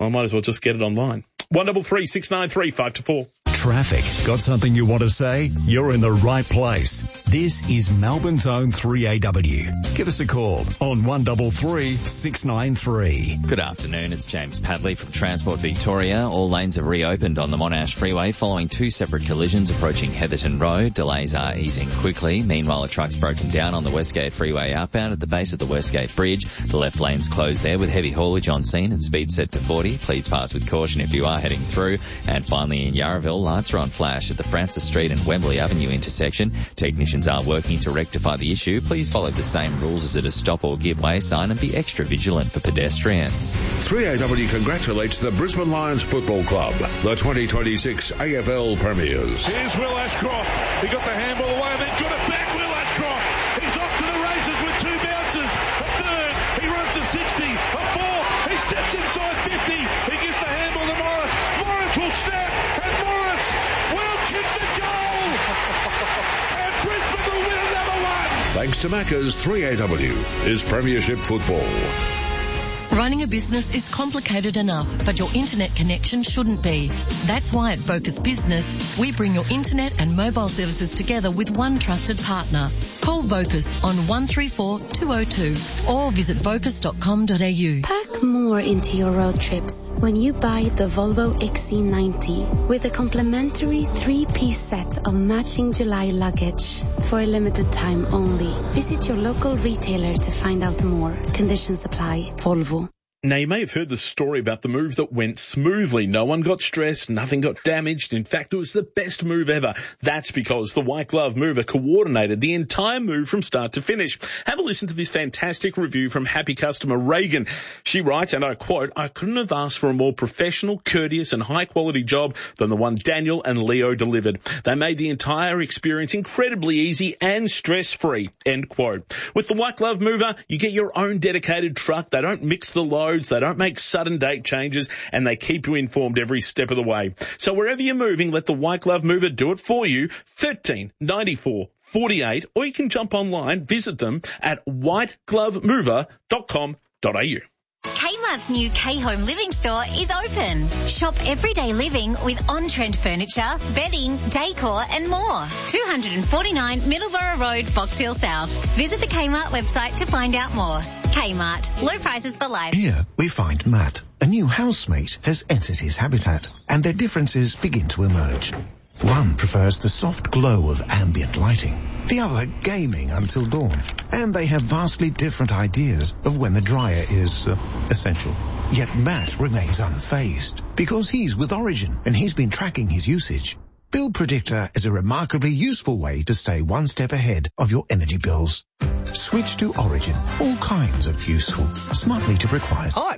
I might as well just get it online. 133 693 5 to 4. Traffic. Got something you want to say? You're in the right place. This is Melbourne's own 3AW. Give us a call on 133 693. Good afternoon, it's James Padley from Transport Victoria. All lanes have reopened on the Monash Freeway following two separate collisions approaching Heatherton Road. Delays are easing quickly. Meanwhile, a truck's broken down on the Westgate Freeway outbound at the base of the Westgate Bridge. The left lane's closed there with heavy haulage on scene and speed set to 40. Please pass with caution if you are heading through. And finally in Yarraville, lights are on flash at the Francis Street and Wembley Avenue intersection. Technicians are working to rectify the issue. Please follow the same rules as at a stop or give way sign and be extra vigilant for pedestrians. 3AW congratulates the Brisbane Lions Football Club, the 2026 AFL Premiers. Here's Will Ashcroft. He got the handball away and then got it back. Will Ashcroft. He's off to the races with two bounces. A third. He runs to 60. A fourth. He steps inside 50. He gives the handball to Morris. Morris will snap. And Morris will kick the goal. And Brisbane will win another one. Thanks to Macca's, 3AW is Premiership Football. Running a business is complicated enough, but your internet connection shouldn't be. That's why at Vocus Business, we bring your internet and mobile services together with one trusted partner. Call Vocus on 134 202 or visit vocus.com.au. Pack more into your road trips when you buy the Volvo XC90 with a complimentary 3-piece set of matching July luggage for a limited time only. Visit your local retailer to find out more. Conditions apply. Volvo. Now, you may have heard the story about the move that went smoothly. No one got stressed, nothing got damaged. In fact, it was the best move ever. That's because the White Glove Mover coordinated the entire move from start to finish. Have a listen to this fantastic review from happy customer Reagan. She writes, and I quote, "I couldn't have asked for a more professional, courteous and high-quality job than the one Daniel and Leo delivered. They made the entire experience incredibly easy and stress-free," end quote. With the White Glove Mover, you get your own dedicated truck. They don't mix the loads. They don't make sudden date changes, and they keep you informed every step of the way. So wherever you're moving, let the White Glove Mover do it for you. 13 94 48, or you can jump online, visit them at whiteglovemover.com.au. Kmart's new K-Home Living store is open. Shop everyday living with on-trend furniture, bedding, decor and more. 249 Middleborough Road, Box Hill South. Visit the Kmart website to find out more. Kmart, low prices for life. Here we find Matt. A new housemate has entered his habitat and their differences begin to emerge. One prefers the soft glow of ambient lighting, the other gaming until dawn, and they have vastly different ideas of when the dryer is essential. Yet Matt remains unfazed because he's with Origin and he's been tracking his usage. Bill Predictor is a remarkably useful way to stay one step ahead of your energy bills. Switch to Origin. All kinds of useful, smart meter required. Hype.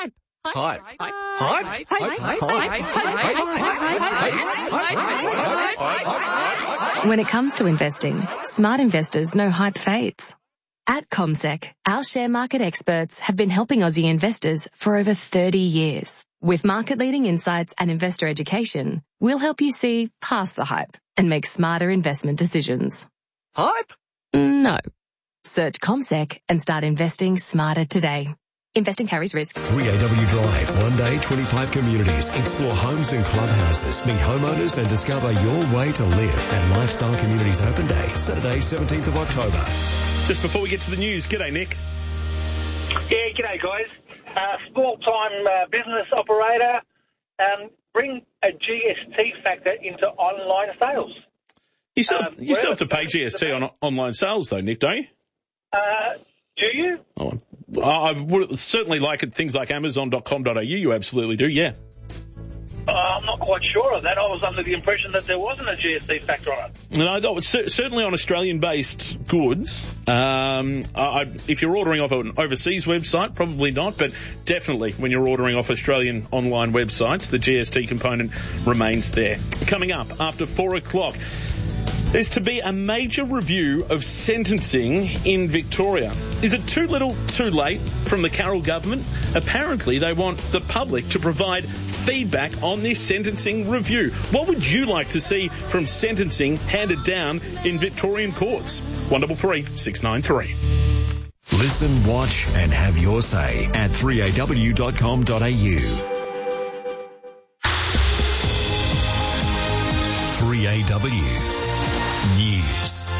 When it comes to investing, smart investors know hype fades. At CommSec, our share market experts have been helping Aussie investors for over 30 years. With market-leading insights and investor education, we'll help you see past the hype and make smarter investment decisions. Hype? No. Search CommSec and start investing smarter today. Investing carries risk. 3AW Drive, one day, 25 communities. Explore homes and clubhouses. Meet homeowners and discover your way to live at Lifestyle Communities Open Day, Saturday, 17th of October. Just before we get to the news, g'day Nick. Yeah, g'day guys. Small-time business operator, bring a GST factor into online sales. You still have to pay GST on online sales though, Nick, don't you? Do you? Oh, I would certainly like it, things like Amazon.com.au, you absolutely do, yeah. I'm not quite sure of that. I was under the impression that there wasn't a GST factor on it. No, it's certainly on Australian-based goods. If you're ordering off an overseas website, probably not, but definitely when you're ordering off Australian online websites, the GST component remains there. Coming up after 4 o'clock, there's to be a major review of sentencing in Victoria. Is it too little, too late from the Carroll government? Apparently, they want the public to provide feedback on this sentencing review. What would you like to see from sentencing handed down in Victorian courts? 133 693. Listen, watch and have your say at 3aw.com.au. 3AW News.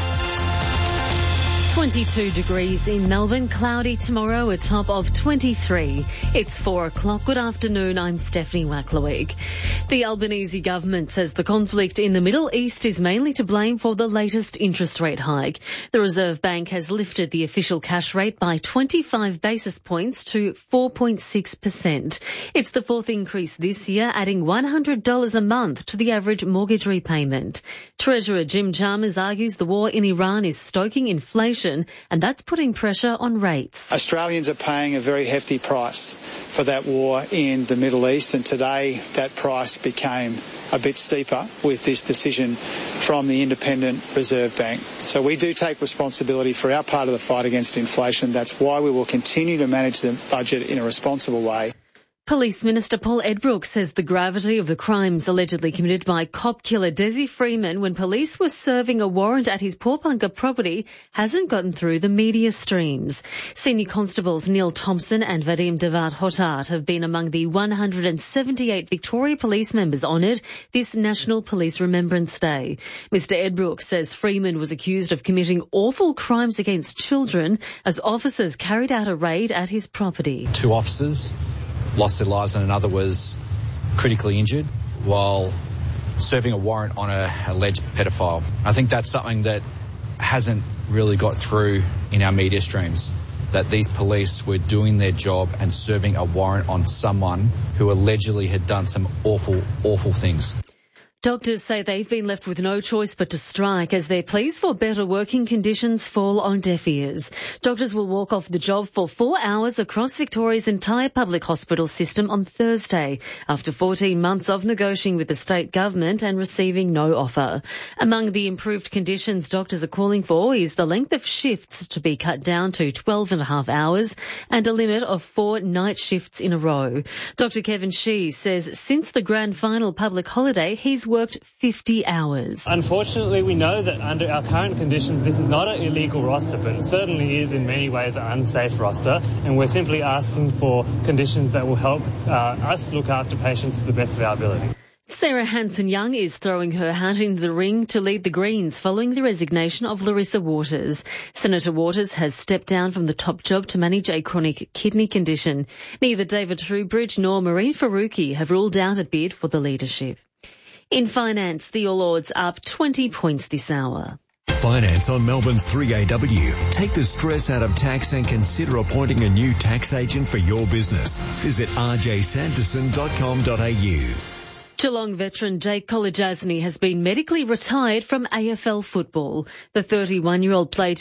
22 degrees in Melbourne, cloudy tomorrow, a top of 23. It's 4 o'clock. Good afternoon, I'm Stephanie Wackleweek. The Albanese government says the conflict in the Middle East is mainly to blame for the latest interest rate hike. The Reserve Bank has lifted the official cash rate by 25 basis points to 4.6%. It's the fourth increase this year, adding $100 a month to the average mortgage repayment. Treasurer Jim Chalmers argues the war in Iran is stoking inflation, and that's putting pressure on rates. Australians are paying a very hefty price for that war in the Middle East, and today that price became a bit steeper with this decision from the Independent Reserve Bank. So we do take responsibility for our part of the fight against inflation. That's why we will continue to manage the budget in a responsible way. Police Minister Paul Edbrook says the gravity of the crimes allegedly committed by cop killer Desi Freeman when police were serving a warrant at his Pawnpukka property hasn't gotten through the media streams. Senior Constables Neil Thompson and Vadim Devat Hotat have been among the 178 Victoria Police members honoured this National Police Remembrance Day. Mr Edbrook says Freeman was accused of committing awful crimes against children as officers carried out a raid at his property. 2 officers lost their lives and another was critically injured while serving a warrant on an alleged pedophile. I think that's something that hasn't really got through in our media streams, that these police were doing their job and serving a warrant on someone who allegedly had done some awful, awful things. Doctors say they've been left with no choice but to strike as their pleas for better working conditions fall on deaf ears. Doctors will walk off the job for 4 hours across Victoria's entire public hospital system on Thursday after 14 months of negotiating with the state government and receiving no offer. Among the improved conditions doctors are calling for is the length of shifts to be cut down to 12.5 hours and a limit of 4 night shifts in a row. Dr. Kevin Shee says since the grand final public holiday, he's worked 50 hours. Unfortunately, we know that under our current conditions, this is not an illegal roster, but it certainly is in many ways an unsafe roster, and we're simply asking for conditions that will help us look after patients to the best of our ability. Sarah Hanson-Young is throwing her hat into the ring to lead the Greens following the resignation of Larissa Waters. Senator Waters has stepped down from the top job to manage a chronic kidney condition. Neither David Trowbridge nor Maureen Faruqi have ruled out a bid for the leadership. In finance, the All Ords up 20 points this hour. Finance on Melbourne's 3AW. Take the stress out of tax and consider appointing a new tax agent for your business. Visit rjsanderson.com.au. Geelong veteran Jake Kolodjasny has been medically retired from AFL football. The 31-year-old played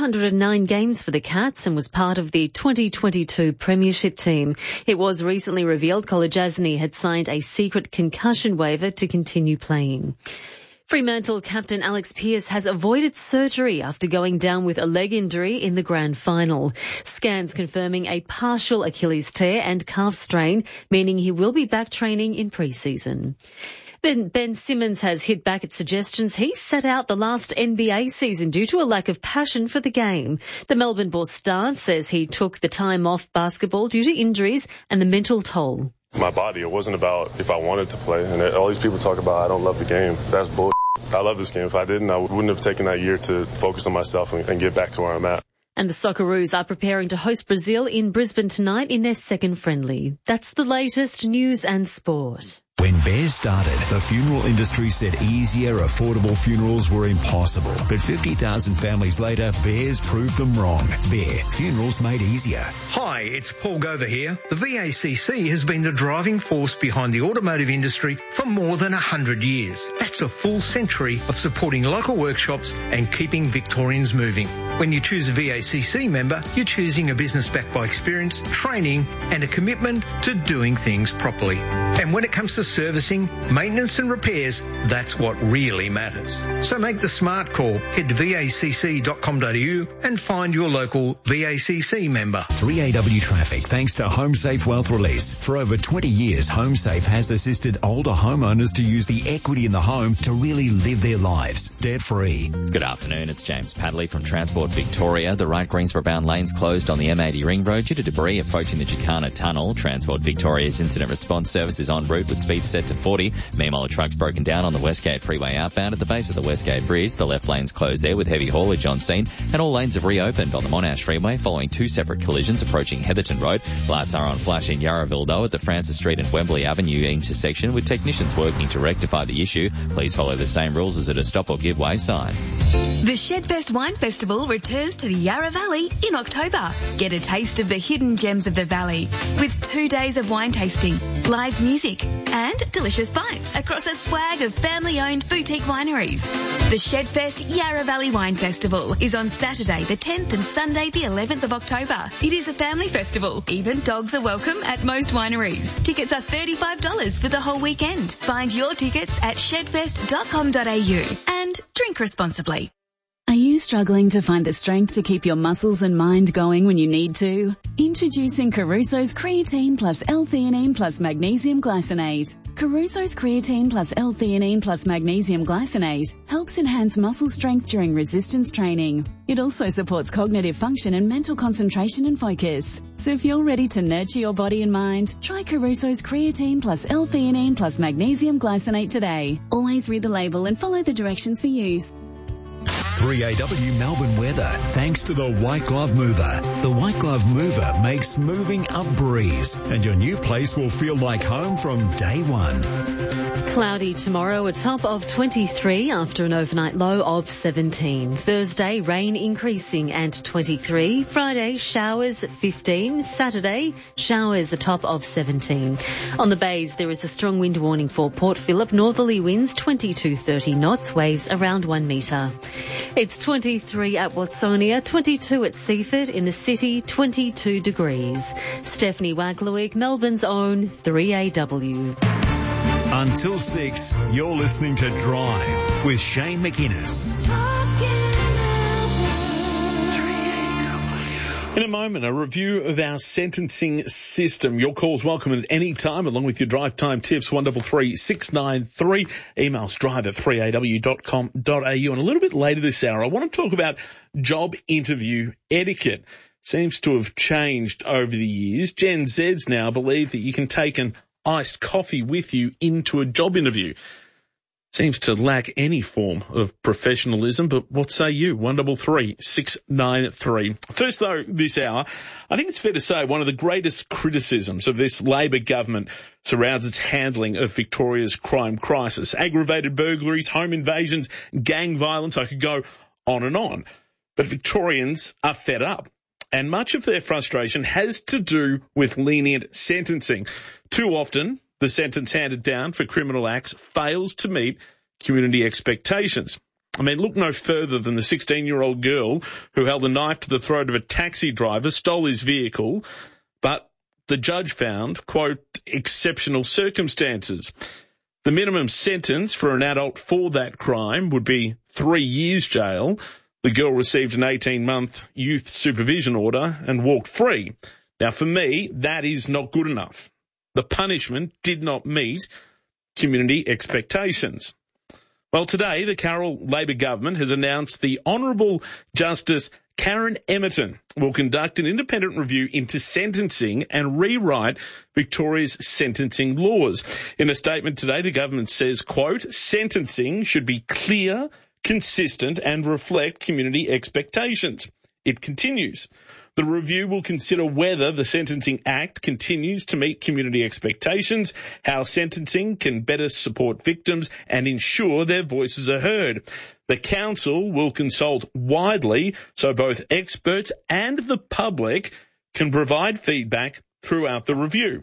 209 games for the Cats and was part of the 2022 Premiership team. It was recently revealed Kolodjasny had signed a secret concussion waiver to continue playing. Fremantle captain Alex Pearce has avoided surgery after going down with a leg injury in the grand final. Scans confirming a partial Achilles tear and calf strain, meaning he will be back training in pre-season. Ben Simmons has hit back at suggestions he set out the last NBA season due to a lack of passion for the game. The Melbourne Bull star says he took the time off basketball due to injuries and the mental toll. My body, it wasn't about if I wanted to play. And all these people talk about I don't love the game. That's bull. I love this game. If I didn't, I wouldn't have taken that year to focus on myself and get back to where I'm at. And the Socceroos are preparing to host Brazil in Brisbane tonight in their second friendly. That's the latest news and sport. When Bears started, the funeral industry said easier, affordable funerals were impossible. But 50,000 families later, Bears proved them wrong. Bear, funerals made easier. Hi, it's Paul Gover here. The VACC has been the driving force behind the automotive industry for more than 100 years. That's a full century of supporting local workshops and keeping Victorians moving. When you choose a VACC member, you're choosing a business backed by experience, training, and a commitment to doing things properly. And when it comes to servicing, maintenance and repairs, that's what really matters. So make the smart call. Head to vacc.com.au and find your local VACC member. 3AW Traffic, thanks to HomeSafe Wealth Release. For over 20 years, HomeSafe has assisted older homeowners to use the equity in the home to really live their lives debt-free. Good afternoon, it's James Padley from Transport Victoria. The right Greensboro-bound lanes closed on the M80 Ring Road due to debris approaching the Jacana Tunnel. Transport Victoria's incident response service is en route with speed set to 40. Meanwhile, a truck's broken down on the the Westgate Freeway outbound at the base of the Westgate Bridge. The left lane's closed there with heavy haulage on scene, and all lanes have reopened on the Monash Freeway following two separate collisions approaching Heatherton Road. Lights are on flash in Yarraville though at the Francis Street and Wembley Avenue intersection, with technicians working to rectify the issue. Please follow the same rules as at a stop or give way sign. The Shedfest Wine Festival returns to the Yarra Valley in October. Get a taste of the hidden gems of the valley with 2 days of wine tasting, live music and delicious bites across a swag of family-owned boutique wineries. The Shedfest Yarra Valley Wine Festival is on Saturday the 10th and Sunday the 11th of October. It is a family festival. Even dogs are welcome at most wineries. Tickets are $35 for the whole weekend. Find your tickets at shedfest.com.au and drink responsibly. Are you struggling to find the strength to keep your muscles and mind going when you need to? Introducing Caruso's Creatine plus L-theanine plus Magnesium Glycinate. Caruso's Creatine plus L-theanine plus Magnesium Glycinate helps enhance muscle strength during resistance training. It also supports cognitive function and mental concentration and focus. So if you're ready to nurture your body and mind, try Caruso's Creatine plus L-theanine plus Magnesium Glycinate today. Always read the label and follow the directions for use. 3AW Melbourne weather, thanks to the White Glove Mover. The White Glove Mover makes moving a breeze, and your new place will feel like home from day one. Cloudy tomorrow, a top of 23 after an overnight low of 17. Thursday, rain increasing and 23. Friday, showers 15. Saturday, showers a top of 17. On the bays, there is a strong wind warning for Port Phillip. Northerly winds 20 to 30 knots, waves around 1 metre. It's 23 at Watsonia, 22 at Seaford, in the city 22 degrees. Stephanie Waglowick, Melbourne's own 3AW. Until 6, you're listening to Drive with Shane McInnes. In a moment, a review of our sentencing system. Your calls welcome at any time, along with your drive time tips, 133 693. Emails drive@3aw.com.au. And a little bit later this hour, I want to talk about job interview etiquette. Seems to have changed over the years. Gen Zs now believe that you can take an iced coffee with you into a job interview. Seems to lack any form of professionalism, but what say you? 133 693. First though, this hour, I think it's fair to say one of the greatest criticisms of this Labor government surrounds its handling of Victoria's crime crisis. Aggravated burglaries, home invasions, gang violence, I could go on and on. But Victorians are fed up. And much of their frustration has to do with lenient sentencing. Too often, the sentence handed down for criminal acts fails to meet community expectations. I mean, look no further than the 16-year-old girl who held a knife to the throat of a taxi driver, stole his vehicle, but the judge found, quote, exceptional circumstances. The minimum sentence for an adult for that crime would be 3 years jail. The girl received an 18-month youth supervision order and walked free. Now, for me, that is not good enough. The punishment did not meet community expectations. Well, today, the Carroll Labor government has announced the Honourable Justice Karen Emerton will conduct an independent review into sentencing and rewrite Victoria's sentencing laws. In a statement today, the government says, quote, sentencing should be clear, consistent and reflect community expectations. It continues. The review will consider whether the Sentencing Act continues to meet community expectations, how sentencing can better support victims and ensure their voices are heard. The council will consult widely so both experts and the public can provide feedback throughout the review.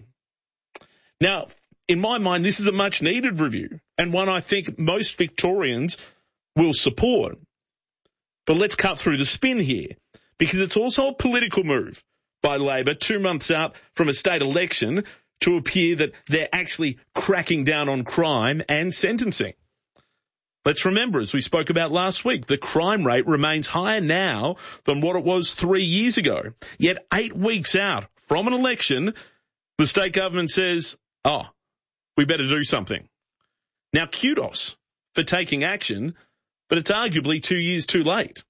Now, in my mind, this is a much needed review and one I think most Victorians will support. But let's cut through the spin here, because it's also a political move by Labor 2 months out from a state election to appear that they're actually cracking down on crime and sentencing. Let's remember, as we spoke about last week, the crime rate remains higher now than what it was 3 years ago. Yet 8 weeks out from an election, the state government says, oh, we better do something. Now, kudos for taking action, but it's arguably 2 years too late.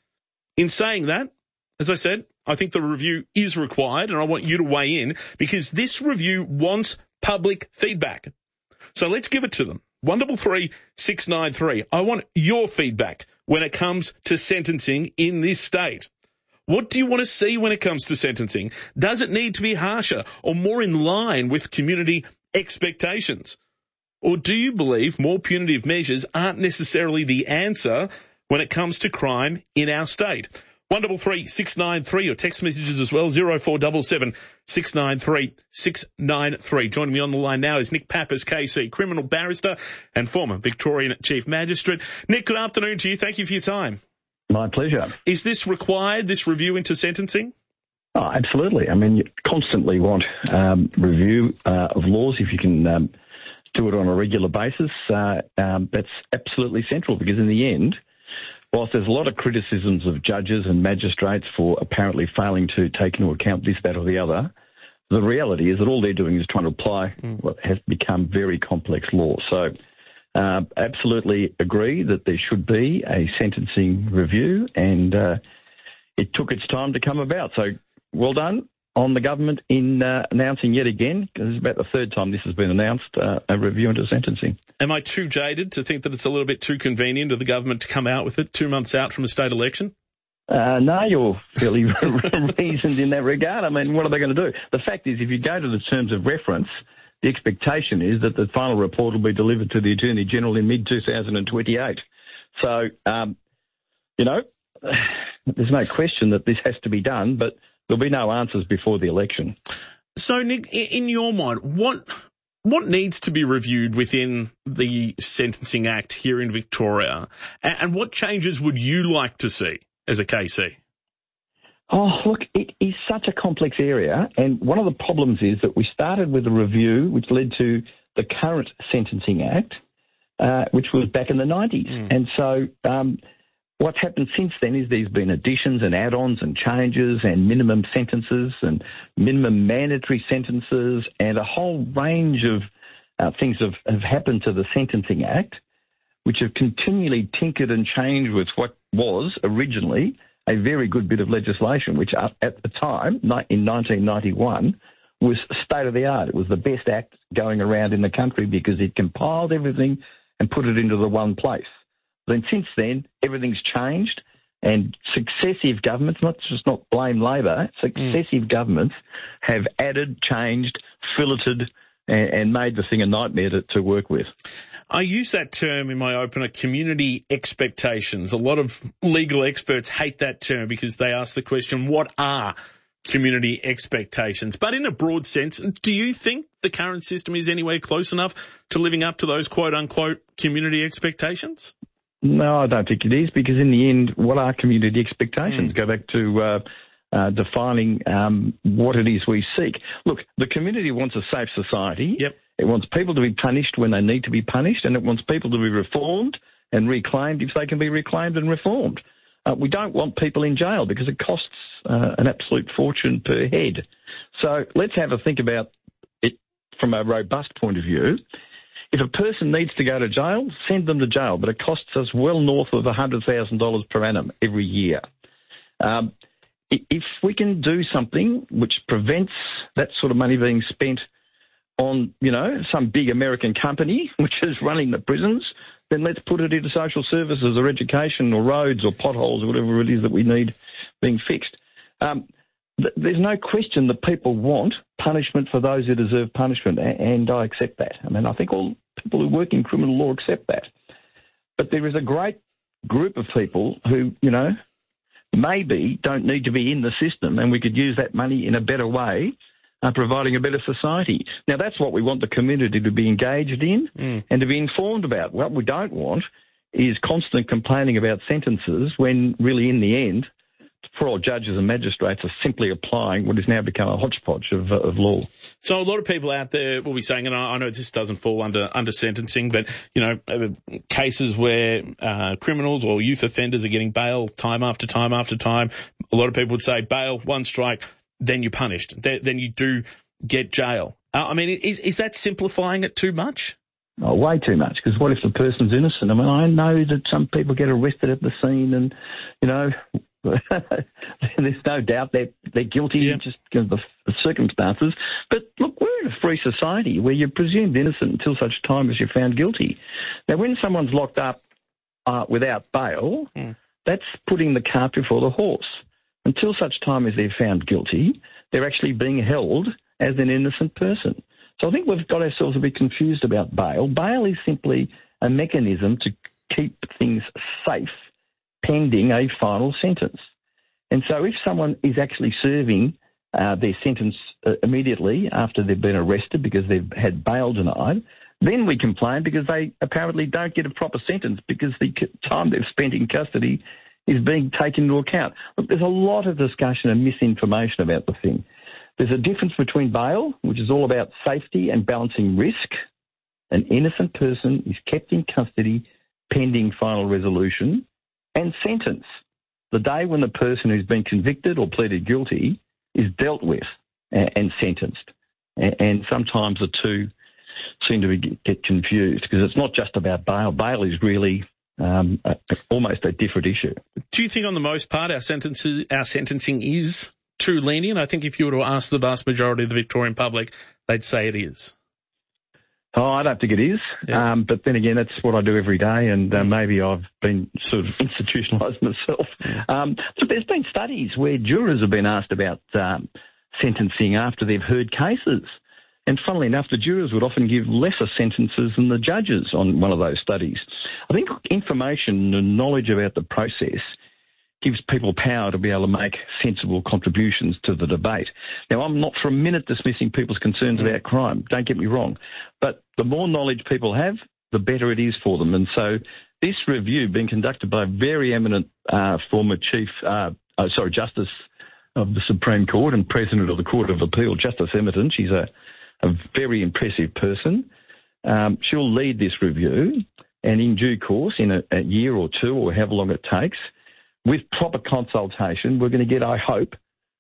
In saying that, as I said, I think the review is required, and I want you to weigh in because this review wants public feedback. So let's give it to them. 133 693. I want your feedback when it comes to sentencing in this state. What do you want to see when it comes to sentencing? Does it need to be harsher or more in line with community expectations? Or do you believe more punitive measures aren't necessarily the answer when it comes to crime in our state? 133 693 or text messages as well, 0477 693 693. Joining me on the line now is Nick Pappas, KC, criminal barrister and former Victorian Chief Magistrate. Nick, good afternoon to you. Thank you for your time. My pleasure. Is this required, this review into sentencing? Oh, absolutely. I mean, you constantly want review of laws if you can do it on a regular basis. That's absolutely central because in the end, whilst there's a lot of criticisms of judges and magistrates for apparently failing to take into account this, that or the other, the reality is that all they're doing is trying to apply what has become very complex law. So absolutely agree that there should be a sentencing review, and it took its time to come about. So well done on the government in announcing yet again, because it's about the third time this has been announced, a review into sentencing. Am I too jaded to think that it's a little bit too convenient of the government to come out with it 2 months out from a state election? No, you're fairly reasoned in that regard. I mean, what are they going to do? The fact is, if you go to the terms of reference, the expectation is that the final report will be delivered to the Attorney General in mid-2028. So, there's no question that this has to be done, but there'll be no answers before the election. So, Nick, in your mind, what needs to be reviewed within the Sentencing Act here in Victoria, and what changes would you like to see as a KC? Oh, look, it is such a complex area, and one of the problems is that we started with a review which led to the current Sentencing Act, which was back in the 90s. And so what's happened since then is there's been additions and add-ons and changes and minimum sentences and minimum mandatory sentences, and a whole range of things have happened to the Sentencing Act, which have continually tinkered and changed with what was originally a very good bit of legislation, which at the time, in 1991, was state-of-the-art. It was the best act going around in the country because it compiled everything and put it into the one place. Then since then, everything's changed, and successive governments, not blame Labor, successive governments have added, changed, filleted, and made the thing a nightmare to work with. I use that term in my opener, community expectations. A lot of legal experts hate that term because they ask the question, what are community expectations? But in a broad sense, do you think the current system is anywhere close enough to living up to those quote-unquote community expectations? No, I don't think it is, because in the end, what are community expectations? Go back to defining what it is we seek. Look, the community wants a safe society. Yep. It wants people to be punished when they need to be punished, and it wants people to be reformed and reclaimed if they can be reclaimed and reformed. We don't want people in jail because it costs an absolute fortune per head. So let's have a think about it from a robust point of view. If a person needs to go to jail, send them to jail, but it costs us well north of $100,000 per annum every year. If we can do something which prevents that sort of money being spent on, some big American company which is running the prisons, then let's put it into social services or education or roads or potholes or whatever it is that we need being fixed. There's no question that people want punishment for those who deserve punishment, and I accept that. I mean, I think all people who work in criminal law accept that. But there is a great group of people who, maybe don't need to be in the system, and we could use that money in a better way, providing a better society. Now, that's what we want the community to be engaged in and to be informed about. What we don't want is constant complaining about sentences when really in the end, poor old judges and magistrates are simply applying what has now become a hodgepodge of law. So a lot of people out there will be saying, and I know this doesn't fall under sentencing, but, cases where criminals or youth offenders are getting bail time after time after time, a lot of people would say bail, one strike, then you're punished. Then you do get jail. Is that simplifying it too much? Oh, way too much, because what if the person's innocent? I mean, I know that some people get arrested at the scene and, There's no doubt they're guilty, just because of the circumstances. But look, we're in a free society where you're presumed innocent until such time as you're found guilty. Now, when someone's locked up without bail, that's putting the cart before the horse. Until such time as they're found guilty, they're actually being held as an innocent person. So I think we've got ourselves a bit confused about bail. Bail is simply a mechanism to keep things safe pending a final sentence. And so if someone is actually serving their sentence immediately after they've been arrested because they've had bail denied, then we complain because they apparently don't get a proper sentence because the time they've spent in custody is being taken into account. Look, there's a lot of discussion and misinformation about the thing. There's a difference between bail, which is all about safety and balancing risk. An innocent person is kept in custody pending final resolution, and sentence, the day when the person who's been convicted or pleaded guilty is dealt with and sentenced. And sometimes the two seem to get confused because it's not just about bail. Bail is really almost a different issue. Do you think on the most part our sentencing is too lenient? I think if you were to ask the vast majority of the Victorian public, they'd say it is. Oh, I don't think it is. Yeah. But then again, that's what I do every day, and maybe I've been sort of institutionalised myself. But there's been studies where jurors have been asked about sentencing after they've heard cases. And funnily enough, the jurors would often give lesser sentences than the judges on one of those studies. I think information and knowledge about the process gives people power to be able to make sensible contributions to the debate. Now, I'm not for a minute dismissing people's concerns about crime. Don't get me wrong. But the more knowledge people have, the better it is for them. And so this review being conducted by a very eminent former Justice of the Supreme Court and President of the Court of Appeal, Justice Emerton, she's a very impressive person. She'll lead this review, and in due course, in a year or two or however long it takes, with proper consultation, we're going to get, I hope,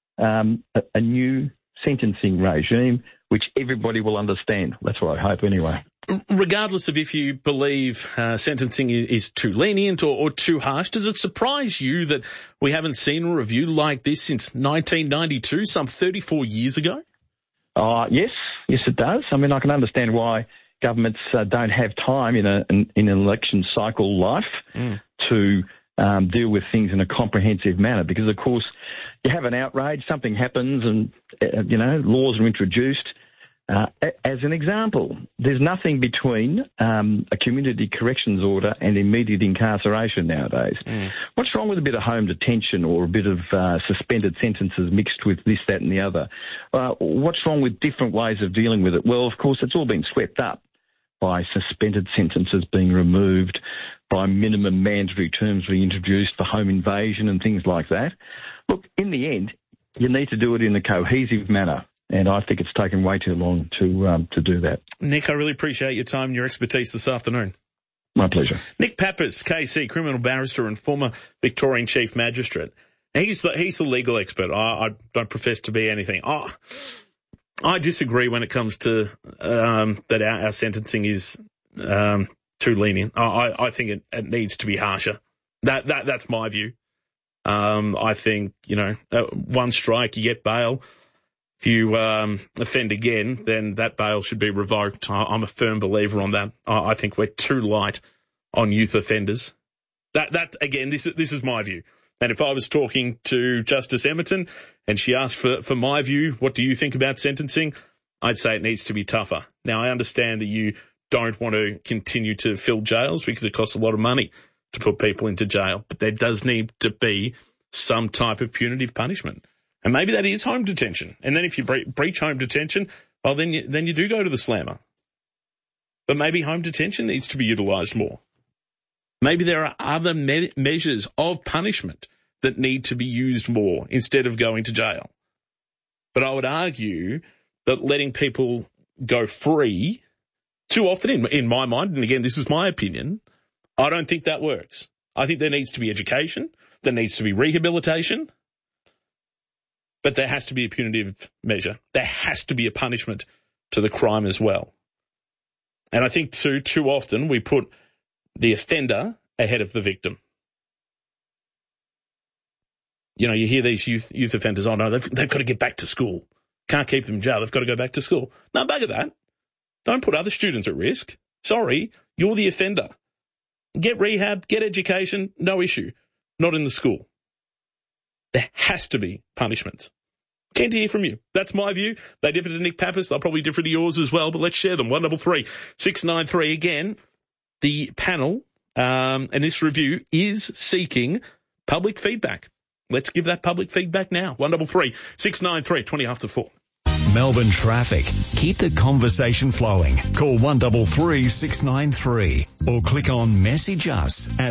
a new sentencing regime which everybody will understand. That's what I hope anyway. Regardless of if you believe sentencing is too lenient or too harsh, does it surprise you that we haven't seen a review like this since 1992, some 34 years ago? Yes, it does. I mean, I can understand why governments don't have time in an election cycle life to deal with things in a comprehensive manner because, of course, you have an outrage, something happens and, laws are introduced. As an example, there's nothing between a community corrections order and immediate incarceration nowadays. What's wrong with a bit of home detention or a bit of suspended sentences mixed with this, that and the other? What's wrong with different ways of dealing with it? Well, of course, it's all been swept up by suspended sentences being removed, by minimum mandatory terms being introduced for home invasion and things like that. Look, in the end, you need to do it in a cohesive manner, and I think it's taken way too long to do that. Nick, I really appreciate your time and your expertise this afternoon. My pleasure. Nick Pappas, KC, criminal barrister and former Victorian Chief Magistrate. He's the legal expert. I don't profess to be anything. I disagree when it comes to that our sentencing is too lenient. I think it needs to be harsher. That's my view. I think, one strike, you get bail. If you offend again, then that bail should be revoked. I'm a firm believer on that. I think we're too light on youth offenders. That again, this is my view. And if I was talking to Justice Emerton and she asked for my view, what do you think about sentencing? I'd say it needs to be tougher. Now, I understand that you don't want to continue to fill jails because it costs a lot of money to put people into jail, but there does need to be some type of punitive punishment. And maybe that is home detention. And then if you breach home detention, well, then you do go to the slammer. But maybe home detention needs to be utilised more. Maybe there are other measures of punishment that need to be used more instead of going to jail. But I would argue that letting people go free too often, in my mind, and again, this is my opinion, I don't think that works. I think there needs to be education, there needs to be rehabilitation, but there has to be a punitive measure. There has to be a punishment to the crime as well. And I think too often we put the offender ahead of the victim. You know, you hear these youth offenders, oh no, they've got to get back to school. Can't keep them in jail. They've got to go back to school. No, bugger that. Don't put other students at risk. Sorry, you're the offender. Get rehab, get education, no issue. Not in the school. There has to be punishments. Keen to hear from you. That's my view. They differ to Nick Pappas. They'll probably differ to yours as well, but let's share them. 133 693. Again, the panel and this review is seeking public feedback. Let's give that public feedback now. 133 693 20 after 4. Melbourne traffic. Keep the conversation flowing. Call 133 693 or click on message us at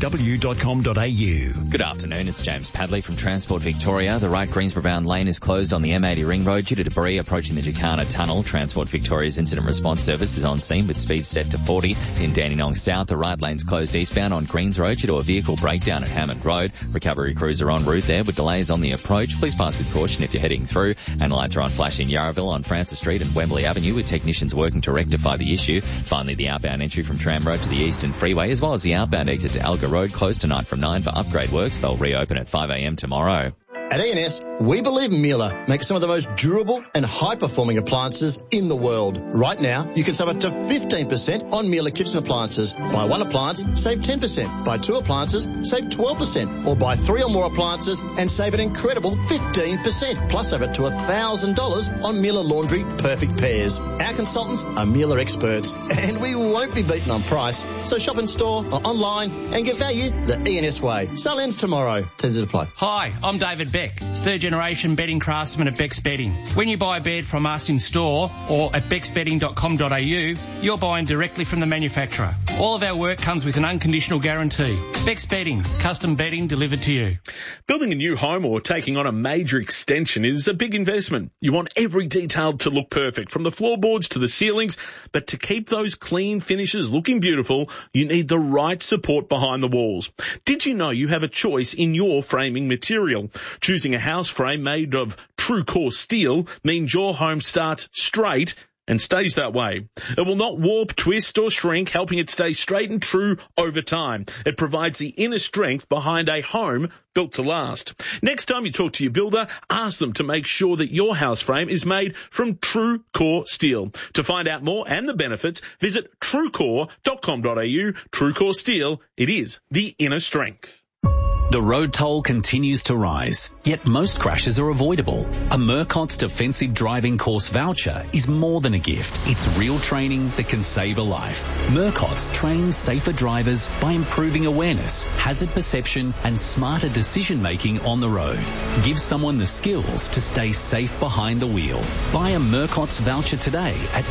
3aw.com.au. Good afternoon, it's James Padley from Transport Victoria. The right Greensboro-bound lane is closed on the M80 Ring Road due to debris approaching the Jacana Tunnel. Transport Victoria's Incident Response Service is on scene with speed set to 40. In Dandenong South, the right lane's closed eastbound on Greens Road due to a vehicle breakdown at Hammond Road. Recovery crews are en route there with delays on the approach. Please pass with caution if you're heading through. And lights are on flash in Yarraville on Francis Street and Wembley Avenue with technicians working to rectify the issue. Finally, the outbound entry from Tram Road to the Eastern Freeway as well as the outbound exit to Alga Road closed tonight from 9 for upgrade works. They'll reopen at 5 a.m. tomorrow. At E&S, we believe Miele makes some of the most durable and high-performing appliances in the world. Right now, you can save up to 15% on Miele kitchen appliances. Buy one appliance, save 10%. Buy two appliances, save 12%. Or buy three or more appliances and save an incredible 15%. Plus, save up to $1,000 on Miele Laundry Perfect Pairs. Our consultants are Miele experts, and we won't be beaten on price. So shop in store or online and get value the E&S way. Sale ends tomorrow. Terms apply. Hi, I'm David Beck, third generation bedding craftsman at Beck's Bedding. When you buy a bed from us in store or at becksbedding.com.au, you're buying directly from the manufacturer. All of our work comes with an unconditional guarantee. Beck's Bedding, custom bedding delivered to you. Building a new home or taking on a major extension is a big investment. You want every detail to look perfect, from the floorboards to the ceilings, but to keep those clean finishes looking beautiful, you need the right support behind the walls. Did you know you have a choice in your framing material? Choosing a house frame made of true core steel means your home starts straight and stays that way. It will not warp, twist or shrink, helping it stay straight and true over time. It provides the inner strength behind a home built to last. Next time you talk to your builder, ask them to make sure that your house frame is made from true core steel. To find out more and the benefits, visit truecore.com.au. True Core Steel, it is the inner strength. The road toll continues to rise, yet most crashes are avoidable. A Murcott's Defensive Driving Course voucher is more than a gift. It's real training that can save a life. Murcott's trains safer drivers by improving awareness, hazard perception and smarter decision-making on the road. Give someone the skills to stay safe behind the wheel. Buy a Murcott's voucher today at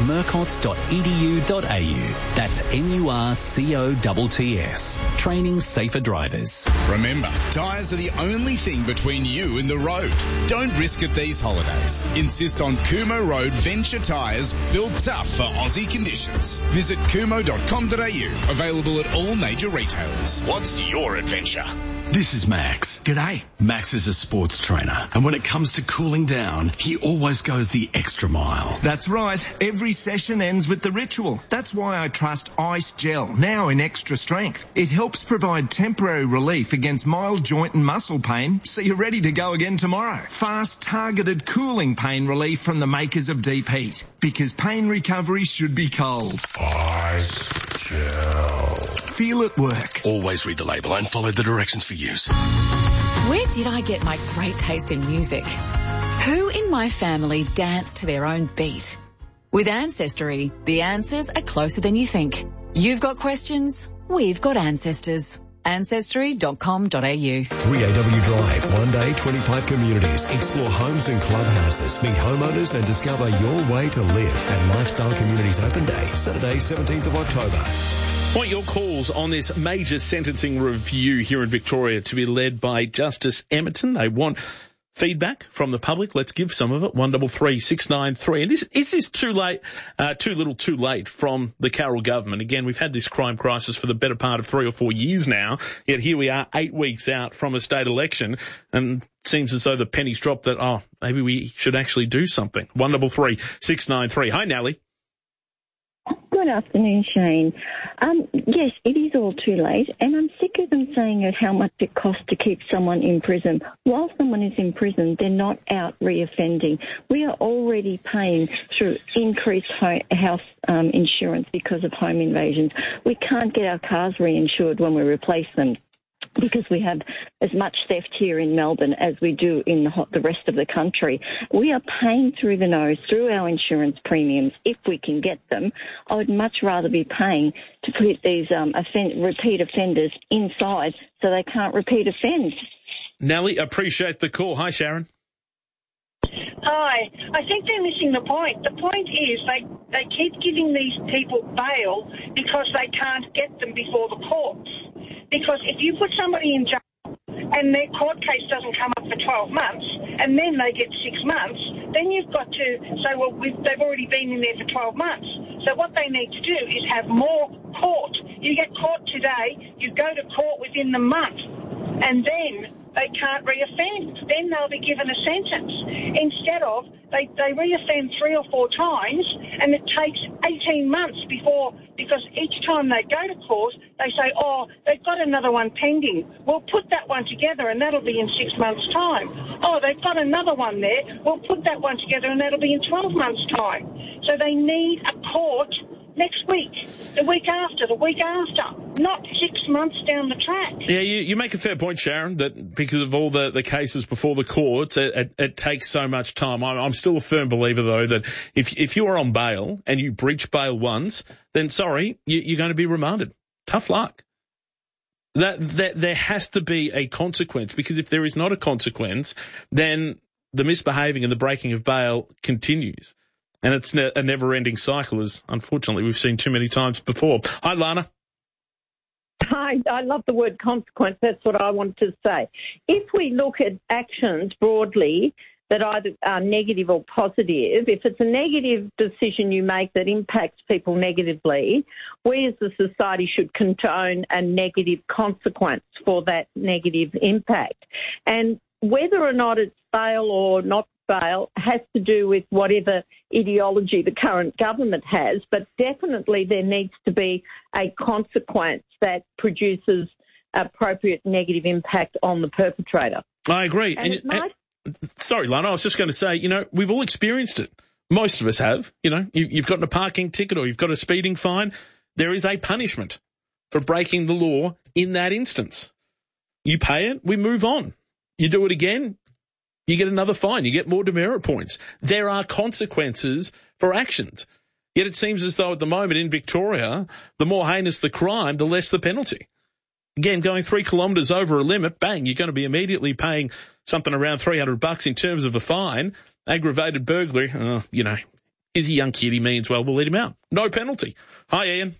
murcotts.edu.au. That's MURCOTTS. Training safer drivers. Remember, tyres are the only thing between you and the road. Don't risk it these holidays. Insist on Kumo Road Venture tyres built tough for Aussie conditions. Visit kumo.com.au. Available at all major retailers. What's your adventure? This is Max. G'day. Max is a sports trainer, and when it comes to cooling down, he always goes the extra mile. That's right. Every session ends with the ritual. That's why I trust Ice Gel, now in extra strength. It helps provide temporary relief against mild joint and muscle pain, so you're ready to go again tomorrow. Fast, targeted cooling pain relief from the makers of Deep Heat. Because pain recovery should be cold. Ice Gel. Feel it work. Always read the label and follow the directions for use. Where did I get my great taste in music? Who in my family danced to their own beat? With Ancestry, the answers are closer than you think. You've got questions, we've got ancestors. Ancestry.com.au. 3AW Drive, one day, 25 communities. Explore homes and clubhouses. Meet homeowners and discover your way to live at Lifestyle Communities Open Day, Saturday, 17th of October. Want your calls on this major sentencing review here in Victoria to be led by Justice Emerton. They want feedback from the public. Let's give some of it. 133 693. And is this too late? Too little, too late from the Carroll government. Again, we've had this crime crisis for the better part of 3 or 4 years now. Yet here we are 8 weeks out from a state election, and it seems as though the penny's dropped that maybe we should actually do something. 133 693. Hi, Nellie. Good Good afternoon, Shane. Yes, it is all too late, and I'm sick of them saying how much it costs to keep someone in prison. While someone is in prison, they're not out reoffending. We are already paying through increased house insurance because of home invasions. We can't get our cars reinsured when we replace them, because we have as much theft here in Melbourne as we do in the rest of the country. We are paying through the nose, through our insurance premiums, if we can get them. I would much rather be paying to put these repeat offenders inside so they can't repeat offend. Nellie, appreciate the call. Hi, Sharon. Hi. I think they're missing the point. The point is they keep giving these people bail because they can't get them before the courts. Because if you put somebody in jail and their court case doesn't come up for 12 months and then they get 6 months, then you've got to say, well, they've already been in there for 12 months. So what they need to do is have more court. You get caught today, you go to court within the month, and then they can't reoffend. Then they'll be given a sentence. Instead of, they reoffend 3 or 4 times, and it takes 18 months because each time they go to court, they say, oh, they've got another one pending. We'll put that one together, and that'll be in 6 months' time. Oh, they've got another one there. We'll put that one together, and that'll be in 12 months' time. So they need a court next week, the week after, not 6 months down the track. Yeah, you make a fair point, Sharon, that because of all the cases before the courts, it takes so much time. I'm still a firm believer, though, that if you are on bail and you breach bail once, then sorry, you're going to be remanded. Tough luck. That there has to be a consequence, because if there is not a consequence, then the misbehaving and the breaking of bail continues. And it's a never-ending cycle, as unfortunately we've seen too many times before. Hi, Lana. Hi, I love the word consequence. That's what I wanted to say. If we look at actions broadly that either are negative or positive, if it's a negative decision you make that impacts people negatively, we as a society should condone a negative consequence for that negative impact. And whether or not it's bail or not bail has to do with whatever ideology the current government has, but definitely there needs to be a consequence that produces appropriate negative impact on the perpetrator. I agree. Sorry, Lana, I was just going to say, we've all experienced it. Most of us have. You've gotten a parking ticket or you've got a speeding fine. There is a punishment for breaking the law in that instance. You pay it, we move on. You do it again, you get another fine. You get more demerit points. There are consequences for actions. Yet it seems as though at the moment in Victoria, the more heinous the crime, the less the penalty. Again, going 3 kilometres over a limit, bang, you're going to be immediately paying something around $300 in terms of a fine. Aggravated burglary, is a young kid, he means well, we'll let him out. No penalty. Hi, Ian.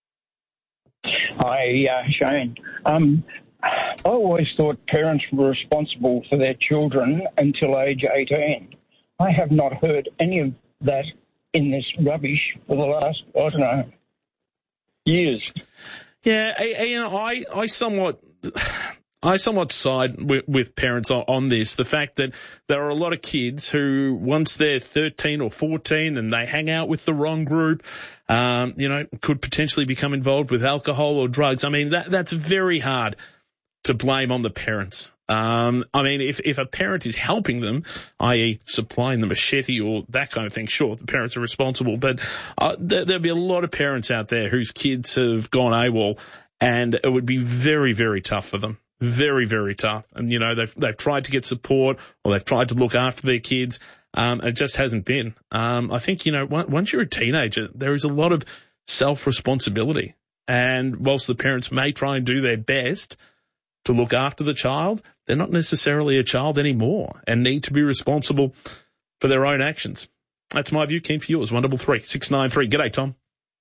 Hi, Shane. I always thought parents were responsible for their children until age 18. I have not heard any of that in this rubbish for the last, years. Yeah, I somewhat side with parents on this. The fact that there are a lot of kids who, once they're 13 or 14 and they hang out with the wrong group, could potentially become involved with alcohol or drugs. I mean, that's very hard to blame on the parents. If a parent is helping them, i.e. supplying the machete or that kind of thing, sure, the parents are responsible. But there'll be a lot of parents out there whose kids have gone AWOL, and it would be very, very tough for them. Very, very tough. And, they've tried to get support or they've tried to look after their kids. It just hasn't been. I think, once you're a teenager, there is a lot of self-responsibility. And whilst the parents may try and do their best to look after the child, they're not necessarily a child anymore and need to be responsible for their own actions. That's my view. Keen for yours. 133 693. G'day, Tom.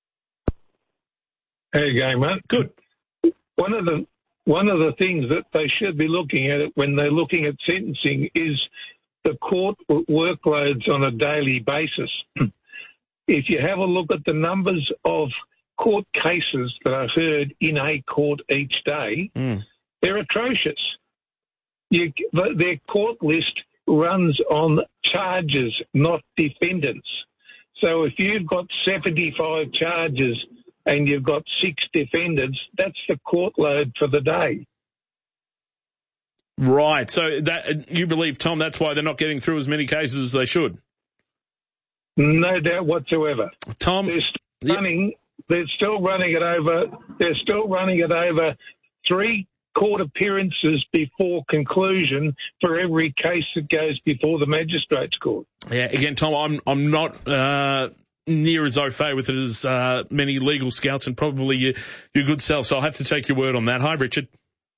How you going, mate? Good. One of the things that they should be looking at when they're looking at sentencing is the court workloads on a daily basis. If you have a look at the numbers of court cases that are heard in a court each day, they're atrocious. Their court list runs on charges, not defendants. So if you've got 75 charges and you've got 6 defendants, that's the court load for the day. Right. So that you believe, Tom, that's why they're not getting through as many cases as they should? No doubt whatsoever. Tom, they're still running it over 3 court appearances before conclusion for every case that goes before the magistrate's court. Yeah, again, Tom, I'm not near as au fait with it as many legal scouts and probably your good self, so I'll have to take your word on that. Hi, Richard.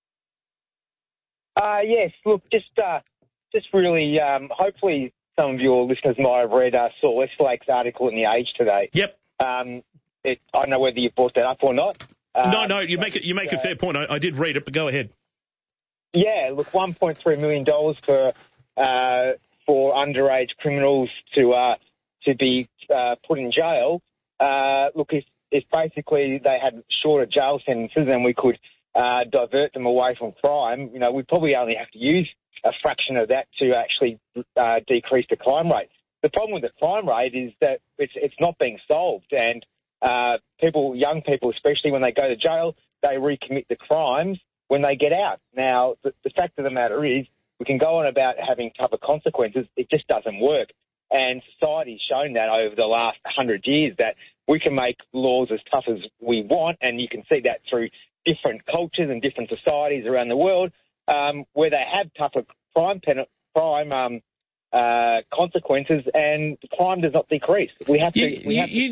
Yes, look, just really, hopefully some of your listeners might have read Saul Westlake's article in The Age today. Yep. I don't know whether you brought that up or not. No, you make a fair point. I did read it, but go ahead. Yeah, look, $1.3 million for underage criminals to be put in jail. Look, if basically they had shorter jail sentences and we could divert them away from crime, we'd probably only have to use a fraction of that to actually decrease the crime rate. The problem with the crime rate is that it's not being solved, and young people, especially when they go to jail, they recommit the crimes when they get out. Now, the fact of the matter is, we can go on about having tougher consequences. It just doesn't work. And society's shown that over the last 100 years that we can make laws as tough as we want, and you can see that through different cultures and different societies around the world, where they have tougher crime consequences, and the crime does not decrease. You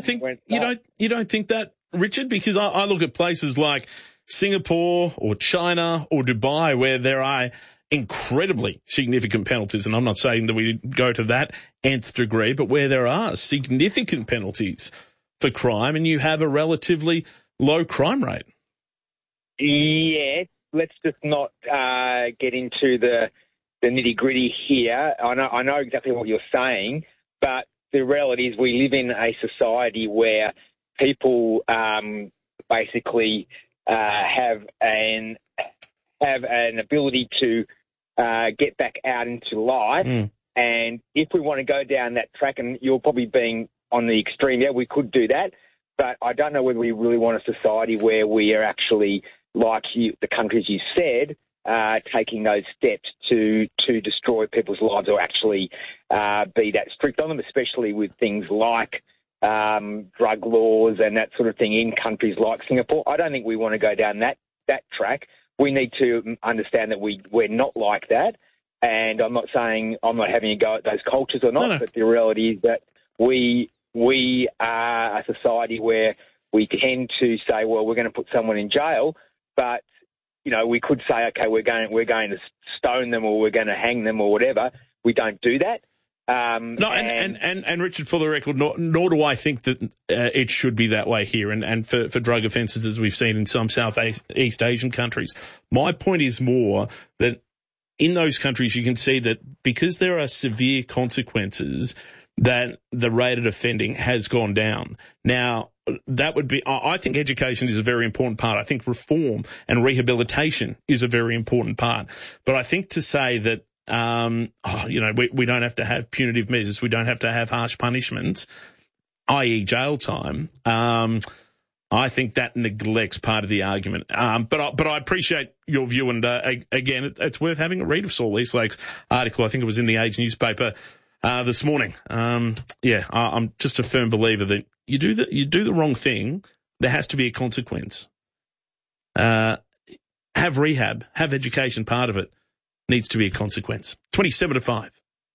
don't think that, Richard? Because I look at places like Singapore or China or Dubai where there are incredibly significant penalties, and I'm not saying that we go to that nth degree, but where there are significant penalties for crime and you have a relatively low crime rate. Yeah, let's just not get into the nitty-gritty here. I know exactly what you're saying, but the reality is we live in a society where people basically have an ability to get back out into life. And if we want to go down that track, and you're probably being on the extreme, yeah, we could do that. But I don't know whether we really want a society where we are actually, like the countries you said, taking those steps to destroy people's lives or actually be that strict on them, especially with things like drug laws and that sort of thing in countries like Singapore. I don't think we want to go down that track. We need to understand that we're not like that. And I'm not saying I'm not having a go at those cultures or not, but the reality is that we are a society where we tend to say, well, we're going to put someone in jail, but we could say, okay, we're going to stone them or we're going to hang them or whatever. We don't do that. And Richard, for the record, nor do I think that it should be that way here. And for drug offences, as we've seen in some Southeast Asian countries, my point is more that in those countries you can see that because there are severe consequences, that the rate of offending has gone down. Now, that would be, I think education is a very important part. I think reform and rehabilitation is a very important part. But I think to say that, we don't have to have punitive measures, we don't have to have harsh punishments, i.e. jail time, I think that neglects part of the argument. But I appreciate your view, and again, it's worth having a read of Saul Eastlake's article. I think it was in the Age newspaper this morning. I'm just a firm believer that you do the wrong thing, there has to be a consequence. Have rehab, have education, part of it needs to be a consequence. 27-5.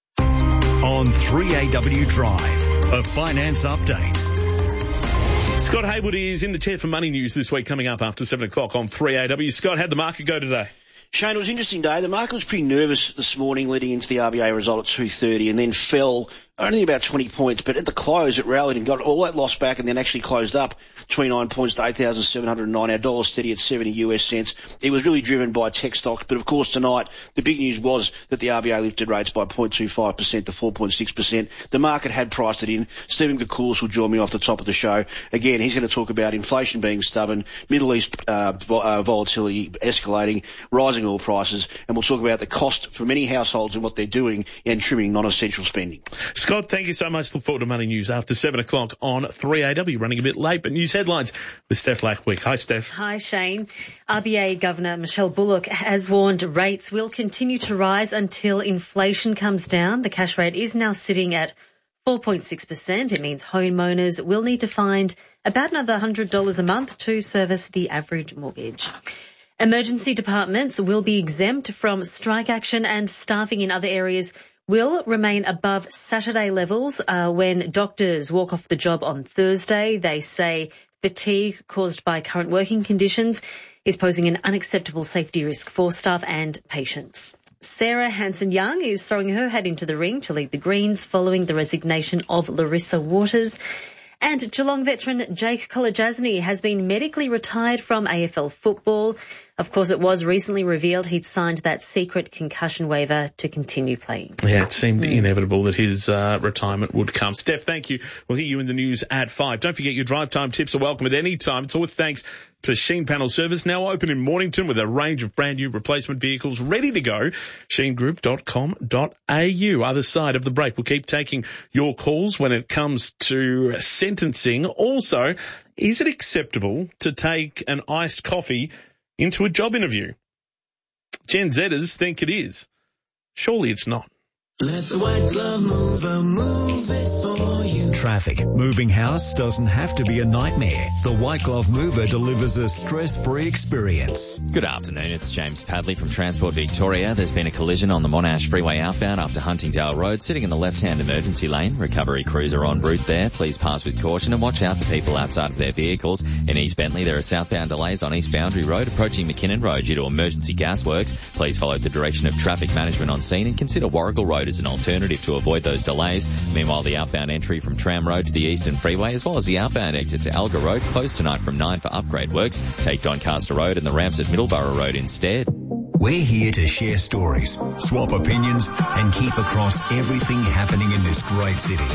On 3AW Drive, a finance update. Scott Hayward is in the chair for Money News this week, coming up after 7 o'clock on 3AW. Scott, how'd the market go today? Shane, it was an interesting day. The market was pretty nervous this morning leading into the RBA result at 2:30 and then fell only about 20 points, but at the close it rallied and got all that loss back and then actually closed up 29 points to 8,709. Our dollar steady at 70 US cents. It was really driven by tech stocks, but of course tonight the big news was that the RBA lifted rates by 0.25% to 4.6%. The market had priced it in. Stephen Koukoulas will join me off the top of the show. Again, he's going to talk about inflation being stubborn, Middle East volatility escalating, rising oil prices, and we'll talk about the cost for many households and what they're doing in trimming non-essential spending. Scott Scott, thank you so much. Look forward to Money News after 7 o'clock on 3AW. Running a bit late, but news headlines with Steph Lackwick. Hi, Steph. Hi, Shane. RBA Governor Michelle Bullock has warned rates will continue to rise until inflation comes down. The cash rate is now sitting at 4.6%. It means homeowners will need to find about another $100 a month to service the average mortgage. Emergency departments will be exempt from strike action, and staffing in other areas will remain above Saturday levels when doctors walk off the job on Thursday. They say fatigue caused by current working conditions is posing an unacceptable safety risk for staff and patients. Sarah Hanson-Young is throwing her hat into the ring to lead the Greens following the resignation of Larissa Waters. And Geelong veteran Jake Kolodjasny has been medically retired from AFL football. Of course, it was recently revealed he'd signed that secret concussion waiver to continue playing. Yeah, it seemed inevitable that his retirement would come. Steph, thank you. We'll hear you in the news at 5. Don't forget your drive time tips are welcome at any time. It's all thanks to Sheen Panel Service, now open in Mornington with a range of brand new replacement vehicles ready to go. SheenGroup.com.au. Other side of the break, we'll keep taking your calls when it comes to sentencing. Also, is it acceptable to take an iced coffee into a job interview? Gen Zers think it is. Surely it's not. Let the white glove mover move it for you. Traffic. Moving house doesn't have to be a nightmare. The White Glove Mover delivers a stress-free experience. Good afternoon, it's James Padley from Transport Victoria. There's been a collision on the Monash Freeway outbound after Huntingdale Road, sitting in the left-hand emergency lane. Recovery crews are en route there. Please pass with caution and watch out for people outside of their vehicles. In East Bentley, there are southbound delays on East Boundary Road approaching McKinnon Road due to emergency gas works. Please follow the direction of traffic management on scene and consider Warrigal Road as an alternative to avoid those delays. Meanwhile, the outbound entry from Tram Road to the Eastern Freeway, as well as the outbound exit to Alga Road, closed tonight from 9 for upgrade works. Take Doncaster Road and the ramps at Middleborough Road instead. We're here to share stories, swap opinions, and keep across everything happening in this great city.